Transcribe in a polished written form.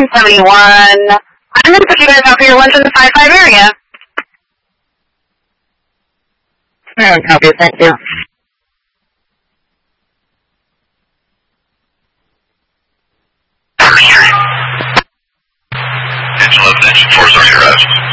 1971. I'm going to put you guys out for your lunch in the 5-5 area. Copy, thank you. Engine 11, engine 4 is on your rest.